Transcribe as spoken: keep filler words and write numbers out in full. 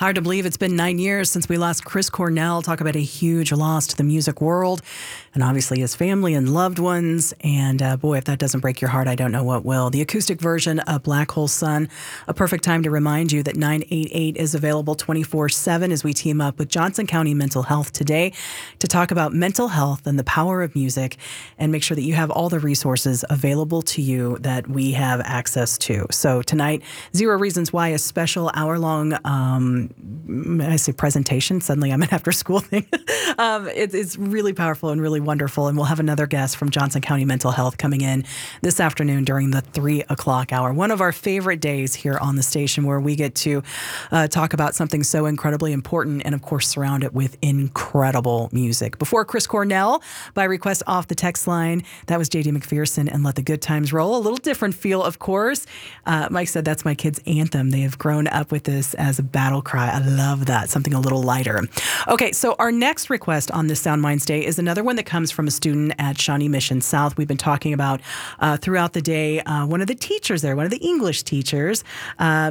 Hard to believe it's been nine years since we lost Chris Cornell. Talk about a huge loss to the music world and obviously his family and loved ones. And uh, boy, if that doesn't break your heart, I don't know what will. The acoustic version of Black Hole Sun, a perfect time to remind you that nine eight eight is available twenty-four seven as we team up with Johnson County Mental Health today to talk about mental health and the power of music and make sure that you have all the resources available to you that we have access to. So tonight, Zero Reasons Why, a special hour-long um, I say presentation. Suddenly I'm an after-school thing. um, it, it's really powerful and really wonderful. And we'll have another guest from Johnson County Mental Health coming in this afternoon during the three o'clock hour. One of our favorite days here on the station where we get to uh, talk about something so incredibly important and, of course, surround it with incredible music. Before Chris Cornell, by request off the text line, that was J D McPherson and Let the Good Times Roll. A little different feel, of course. Uh, Mike said that's my kids' anthem. They have grown up with this as a battle cry. I love that. Something a little lighter. Okay, so our next request on this Sound Minds Day is another one that comes from a student at Shawnee Mission South. We've been talking about uh, throughout the day, uh, one of the teachers there, one of the English teachers, uh,